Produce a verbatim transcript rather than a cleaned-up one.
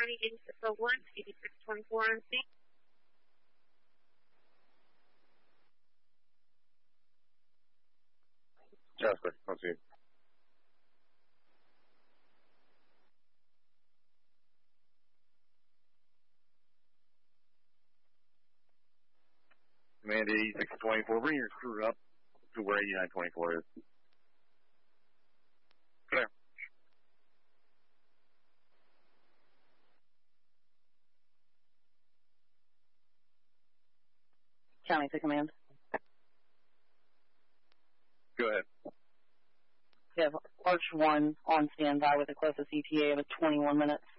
County eighty-six oh one, eighty-six twenty-four on scene. Jasper, on scene. Command eighty-six twenty-four, bring your crew up to where eighty-nine twenty-four is. Clear. County to command. Go ahead. We have Arch one on standby with the closest E T A of twenty-one minutes.